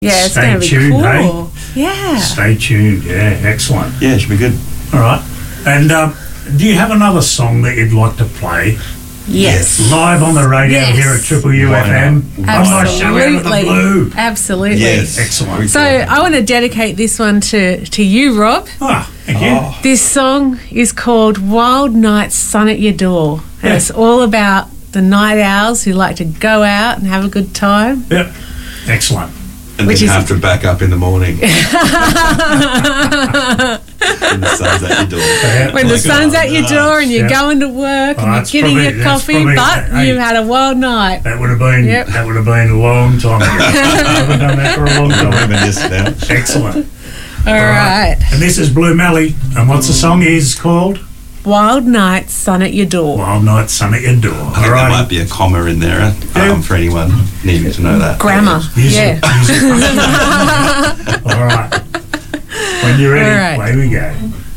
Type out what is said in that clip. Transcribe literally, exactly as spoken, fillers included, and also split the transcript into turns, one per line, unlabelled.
Yeah, it's
Stay
going to be
tuned,
cool.
eh?
Yeah.
Stay tuned. Yeah, excellent.
Yeah, it should be good.
All right. And um, do you have another song that you'd like to play
Yes.
live on the radio
Yes.
here at Triple U F M?
Why
One more show out of the blue.
Absolutely.
Yes.
Excellent.
So I want to dedicate this one to, to you, Rob.
Ah, thank you.
Oh,
This song is called Wild Night Sun at Your Door. And
Yeah.
it's all about the night owls who like to go out and have a good time.
Yep. Excellent.
and
Which
then
is-
have to back up in the morning. When the sun's at your door.
Yeah.
When the
Like,
sun's
oh,
at your
no.
door and you're
Yeah.
going to work
Oh,
and you're
that's
getting
probably-
your
that's
coffee,
probably-
but
hey.
you've had a wild night.
That would have been
Yep.
that would have been a long time ago. I haven't done that for a long time.
Reminisce now.
Excellent.
All right.
And this is Blue Melly. And what's the song is called?
Wild Night Sun at Your Door.
Wild Night Sun at Your Door.
I
All
think there
right.
might be a comma in there um,
Yeah.
for anyone needing to know that.
Grammar.
Use
Yeah.
it, use it. All right. When you're ready,
All right.
away we go.